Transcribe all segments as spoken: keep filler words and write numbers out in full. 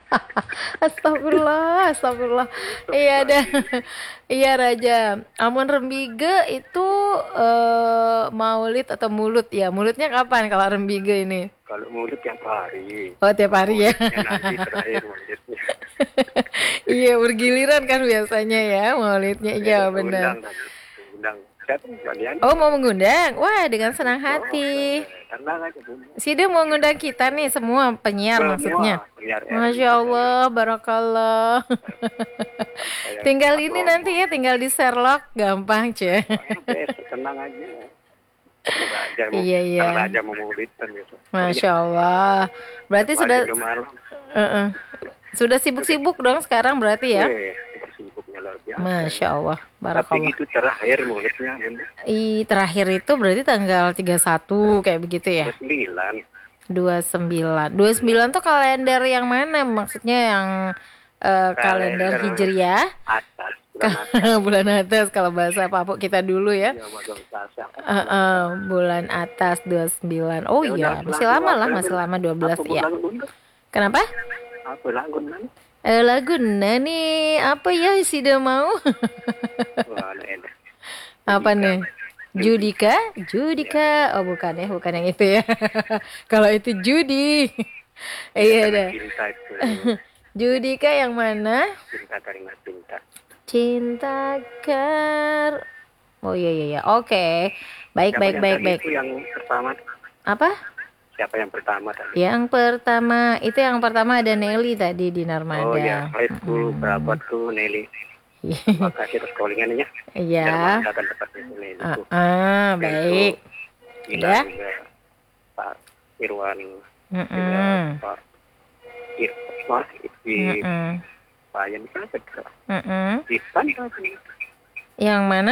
Astagfirullah, astagfirullah. Iya dah. Iya Raja. Amun Rembige itu eh, maulid atau mulut ya? Mulutnya kapan kalau Rembige ini? Kalau mulut tiap hari. Oh tiap Kalau hari ya. maulidnya nanti terakhir maulidnya. Iya bergiliran kan biasanya ya maulidnya. Saya Iya ada benar. undang tadi. Undang. Siapa kalian? Oh mau mengundang? Wah dengan senang Oh, hati. tenang aja Bu. Sida mau ngundang kita nih semua penyiar maksudnya. Semua penyiar R I Masya kita ini. Allah, barakallah. Saya Tinggal tak ini nanti ngomong. ya, tinggal di Sherlock, gampang cie. Besok tenang aja. Raja mau, Iya iya, kan Raja mau maulid kan gitu. Oh iya, Masya Allah. Berarti tiap hari sudah udah malam. uh-uh. Sudah Udah, sibuk-sibuk dong sekarang berarti ya. weh, kita sibuknya luar biasa Masya ini. Allah, Tapi barakallah. itu terakhir maulidnya, Bunda. I terakhir itu berarti tanggal tiga puluh satu kayak begitu ya. Sembilan. dua puluh sembilan. dua puluh sembilan tuh kalender yang mana? Maksudnya yang eh, kalender Kalender Hijriah. atas, bulan atas. Bulan atas kalau bahasa Papua kita dulu ya. Ya, bulan atas. Eh, eh, bulan atas dua puluh sembilan. Oh Ya udah, iya, masih lagu lama apa lah, lagu? masih lama dua belas Apa bu ya. lagu Bunda? Kenapa? Apa lagu Bunda? Eh, lagu nih apa ya Sida mau? Wah, enak. Apa Judika. nih? Judika? Judika. Oh bukan ya, bukan yang itu ya. Kalau itu judi. Ya, Iya karena dah. cinta itu. Judika yang mana? Cinta karena cinta. Cinta kar. Oh iya iya iya. Oke. Baik Siapa baik yang baik tadi baik. itu yang pertama? Apa? Siapa yang pertama tadi? Yang pertama itu yang pertama ada Nelly tadi di Oh ya, Narmada. itu Mm-mm. berapa tuh Nelly? Terima kasih atas callingannya. Biar Iya. Bangga kan tepatnya itu Nelly Ah, itu. ah, Dan itu baik. Gila Udah? juga Pak Irwan juga Mm-mm. Pak Irfan di Mm-mm. Pak yang siapa itu? Mm-mm. Irfan kan? Yang mana?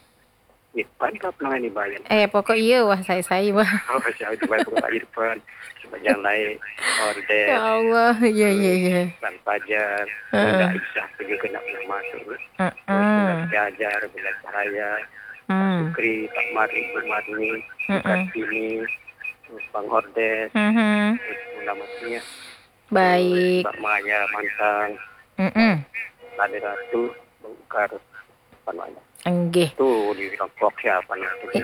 Irfan kan namanya di Bayan. Eh pokok iya wah saya saya wah. Oh, siapa itu Bayan Pak Irfan. Sebagian lain Orde, Ya Allah, iya iya iya. Ban Fajar, Heeh. Bunda Aisyah juga kena pernah masuk. Terus Bunda Heeh. Jajar, Bunda Cahaya, Pak Hmm. Sukri, Pak Mari, Bu Marni, Bu Heeh. Kartini, terus Bang Hordes, Mhm. terus Bunda Matinya, terus Baik. Mbak Maya Mantang, Mm-mm. Lade Ratu, Bang Ukar, apa namanya? Enggih. Tuh di kelompok siapa nanti?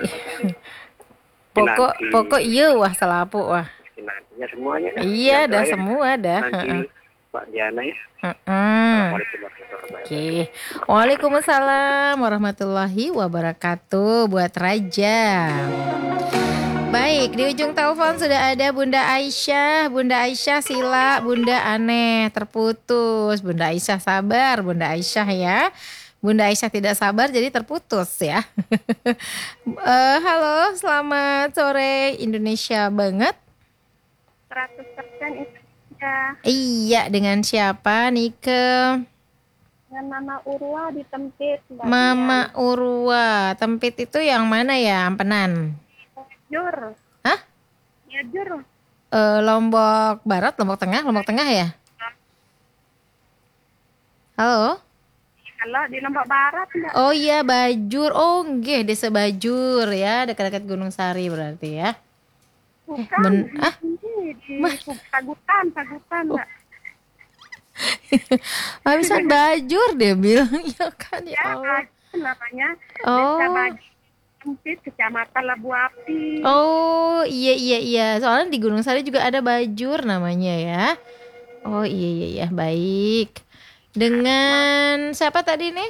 Pokok Nanti, pokok iya wah selapu wah. nantinya semuanya ya. Iya Yang dah terakhir semua dah. nanti Heeh. Mbak Diana ya. Heeh. Assalamualaikum warahmatullahi wabarakatuh. Oke. Waalaikumsalam warahmatullahi wabarakatuh buat Raja. Baik, di ujung telepon sudah ada Bunda Aisyah. Bunda Aisyah sila, Bunda aneh, terputus. Bunda Aisyah sabar, Bunda Aisyah ya. Bunda Aisyah tidak sabar jadi terputus ya. Eh, halo, selamat sore Indonesia banget. seratus persen itu ya Iya, dengan siapa Nike? dengan Mama Urwa di Tempit Mbak Mama Urwa. Tempit itu yang mana ya? Ampenan. Dian. Jur Hah? ya Jur Eh, Lombok Barat, Lombok Tengah, Lombok Tengah ya? Halo? kalau di Lombok Barat Mbak Oh iya, Bajur. Oh, nggih, Desa Bajur ya, dekat-dekat Gunung Sari berarti ya. bukan ben- di, ah? ini, di Pagutan Pagutan Mbak Habisan Bajur dia bilang ya kan ya ya Allah. Pagutan namanya Oh. Desa Bajur Tempit Kecamatan Labu Api Oh, iya iya iya. Soalnya di Gunung Sari juga ada Bajur namanya ya. Oh, iya iya iya, baik. Dengan siapa tadi nih?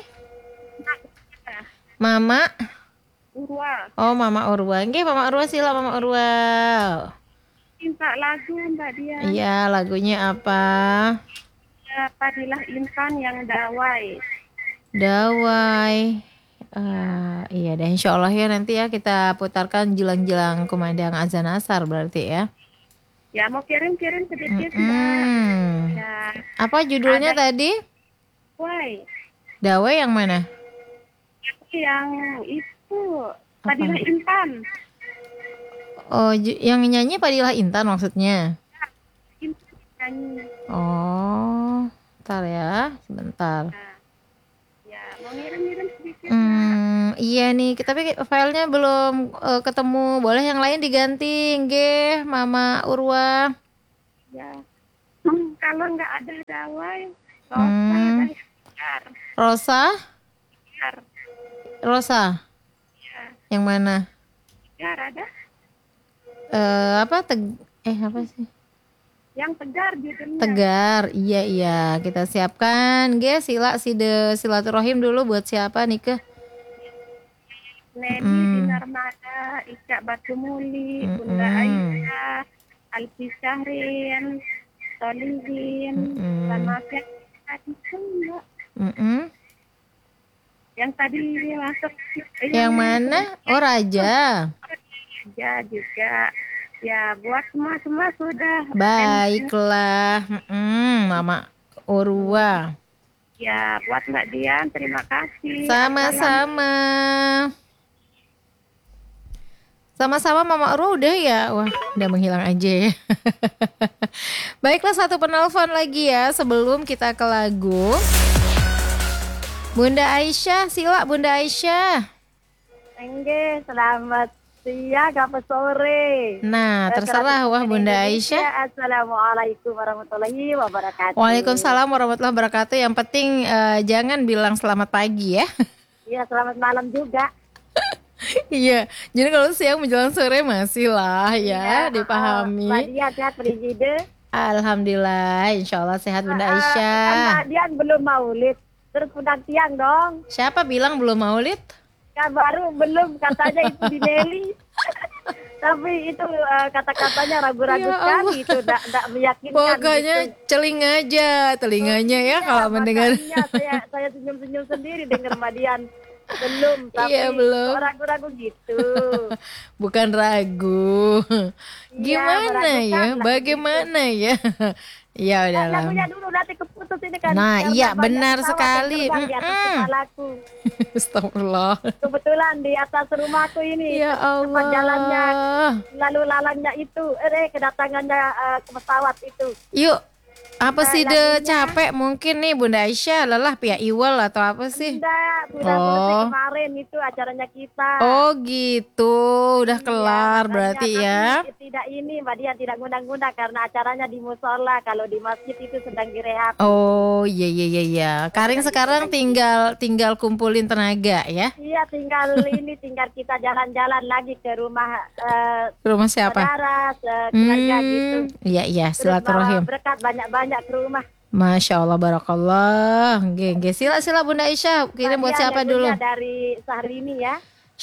Mama. Urwa Oh, Mama Urwa. Nggih, Mama Urwa sila Mama Urwa. minta lagu Mbak Dian Iya, lagunya apa? ya, Fadilah Insan yang Dawai Dawai. Ah, iya deh, insya Allah ya nanti ya kita putarkan jelang-jelang kumandang azan asar berarti ya. ya mau kirim-kirim sedikit Mbak Hmm. ya Apa judulnya Ada. tadi? Wai Dawai yang mana? yang itu Fadilah Insan Oh, ju- yang nyanyi Fadilah Intan maksudnya. Insan nyanyi Oh, bentar ya, sebentar. ya mau ngirim-ngirim sedikit Hmm, iya nih, tapi filenya belum eh, ketemu. Boleh yang lain diganti, nggih, Mama Urwa. ya hmm, kalau nggak ada dawai, Rosa Hmm. dari Tegar. Rosa? Tegar. Rosa? Ya, Yang mana? Tegar ada. Eh apa teg eh apa sih? Yang Tegar judulnya. Tegar. Iya iya, kita siapkan. Ge sila side silaturahim dulu buat siapa nih ke? Nedi Mm. Dinarmada, Ika Batumuli, Mm-mm. Bunda Aisyah, Alfi Syahrin, Solihin, Mm-mm. dan maaf ya tadi tuh Mbak. Mm-mm. Yang tadi dia masuk. eh, Yang mana? Oh Raja. Ya juga. Ya buat semua semua sudah. Baiklah. Mm-mm, Mama Urwa. Ya buat Mbak Dian terima kasih. Sama-sama. Sama-sama Mama Urwa udah ya. Wah, udah menghilang aja ya. Baiklah, satu penelpon lagi ya sebelum kita ke lagu. Bunda Aisyah, sila Bunda Aisyah. Enggak, selamat siang apa sore. Nah, terserah wah Bunda Aisyah. Assalamualaikum warahmatullahi wabarakatuh. Waalaikumsalam warahmatullahi wabarakatuh. Yang penting eh, jangan bilang selamat pagi ya. Iya, selamat malam juga. Iya, jadi kalau siang menjelang sore masih lah ya, dipahami. Mbak Dian sehat Brigide. Alhamdulillah, insya Allah sehat Bunda Kan Aisyah. Mbak Dian belum maulid. Terus undang tiang dong. Siapa bilang belum maulid? Kan baru belum katanya itu di Nelly. Tapi itu eh, kata-katanya ragu-ragu Ya sekali Allah. itu tidak meyakinkan. Pokoknya gitu. celing aja telinganya ya Iya, kalau mendengar. makanya saya saya senyum-senyum sendiri dengar Mbak Dian. Belum, tapi Iya, belum. kok ragu-ragu gitu. Bukan ragu. Iya, Gimana meragukan ya? lah Bagaimana ya? Ya udah Kan lah. lagunya dulu nanti keputus ini kan. Nah, karena iya, banyak benar pesawat sekali. yang terbang di atas Mm-mm. kepalaku. Astagfirullah. Kebetulan di atas rumahku ini Ya tempat jalannya Allah. lalu lalangnya itu eh kedatangannya eh, ke pesawat itu. Yuk, apa Eh, sih de lagunya- capek mungkin nih Bunda Aisyah, lelah pia iwal atau apa sih? Sudah, sudah Oh. selesai kemarin itu acaranya kita. Oh gitu, udah Iya, kelar makanya, berarti tapi ya. Tidak ini Mbak Dian tidak ngundang-ngundang karena acaranya di musola. Kalau di masjid itu sedang direhab. Oh iya iya iya iya. Karing sekarang tinggal tinggal kumpulin tenaga ya. Iya, tinggal ini tinggal kita jalan-jalan lagi ke rumah eh, Ke rumah siapa? saudara, se- keluarga gitu. Hmm, iya iya Terus bawa silaturahim. berkat banyak-banyak ke rumah. Masya Allah barakallah. Oke, oke. Sila sila Bunda Aisyah. Kirim buat Mbak Dian, siapa lagunya dulu? Dari Syahrini ya.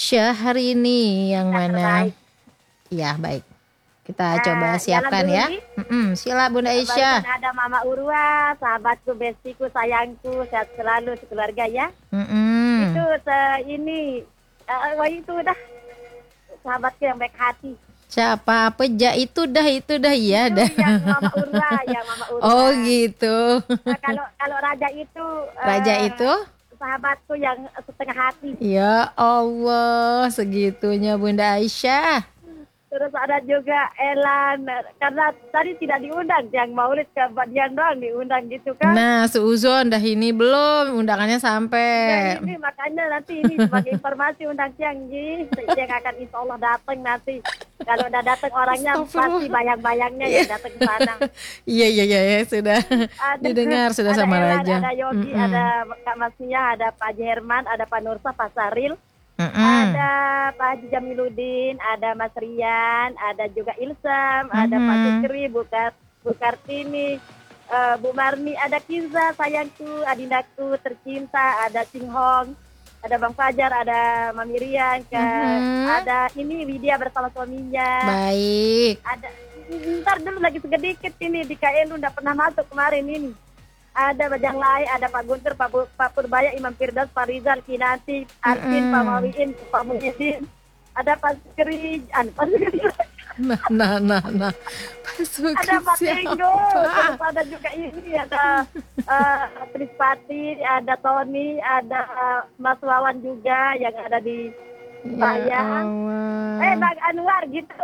Syahrini yang Yang mana? terbaik. Iya baik. Kita Nah, coba jalan siapkan dulu, ya. Di. Mm-mm, sila Bunda Aisyah. Barusan ada Mama Urwa, sahabatku, bestiku, sayangku, sehat selalu sekeluarga ya. Mm-mm. Itu se- ini eh, wah itu udah sahabatku yang baik hati. Siapa peja itu dah itu dah ya Itu dah. yang Mama Urwa, yang Mama Urwa. Oh gitu. Nah, kalau kalau Raja itu eh, Raja itu? sahabatku yang setengah hati. Ya Allah segitunya Bunda Aisyah. Terus ada juga Elan, karena tadi tidak diundang, yang maulid ke Mbak Dian doang diundang gitu kan. Nah seuzon dah ini belum undangannya sampai. Nah, ini makanya nanti ini sebagai informasi undang Ciang Ji, yang akan insya Allah datang nanti. Kalau udah datang orangnya Astagfirullah. pasti bayang-bayangnya yang datang ke sana. Iya iya iya ya, sudah Ada- didengar sudah ada sama Elan, Raja. Ada Yogi, Mm-mm. ada Kak Masnya, ada Pak Haji Herman, ada Pak Nursa, Pak Saril, Mm-mm. ada Pak Haji Jamiluddin, ada Mas Rian, ada juga Ilsam, ada Pak Mhm. Fikri, Bu, Kar- Bu Kartini, eh, Bu Marni, ada Kiza, sayangku, adindaku tercinta, ada Singhong, ada Bang Fajar, ada Mami Rian, ke, Mhm. ada ini Widya bersama suaminya, Baik. ada ntar dulu lagi sedikit ini di K L U udah pernah masuk kemarin ini. Ada Bajang Lai, ada Pak Guntur, Pak, Bu- Pak Purbaya, Imam Firdaus, Pak Rizal, Kinanti, Artin, Mm-mm. Pak Mawiin, Pak Muhyiddin, ada Pak Sukri, an- Pak Sukri, Nah nah nah nah. Pasuki ada Pak Tenggo, siapa? terus ada juga ini, ada uh, Trispati, ada Tony, ada uh, Mas Wawan juga yang ada di Ya Bayang. Allah. Eh Bang Anwar gitu.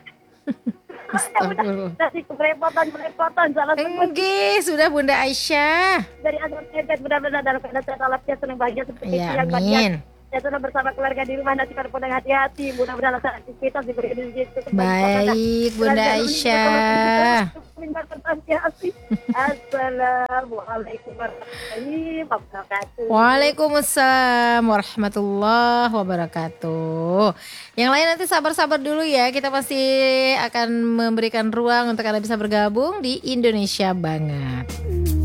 Astagfirullah. Nanti kerepotan-kerepotan salah sebut. Enggih, sudah Bunda Aisyah. Dari Azhar Kedet benar-benar dalam keadaan sehat walafiat senang bahagia seperti Ya, yang bagian amin. Ya sudah bersama keluarga di rumah nanti pada pulang hati-hati. Mudah-mudahan laksanakan aktivitas diberi rezeki. Baik, Bunda Aisyah. Assalamualaikum warahmatullahi wabarakatuh. Waalaikumsalam warahmatullahi wabarakatuh. Yang lain nanti sabar-sabar dulu ya. Kita masih akan memberikan ruang untuk Anda bisa bergabung di Indonesia Banget.